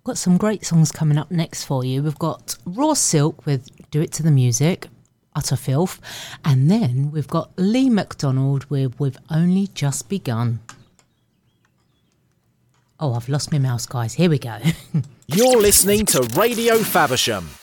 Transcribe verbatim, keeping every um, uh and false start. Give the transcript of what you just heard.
got some great songs coming up next for you. We've got Raw Silk with Do It to the Music, Utter Filth, and then we've got Lee McDonald with We've Only Just Begun. Oh, I've lost my mouse, guys. Here we go. You're listening to Radio Faversham,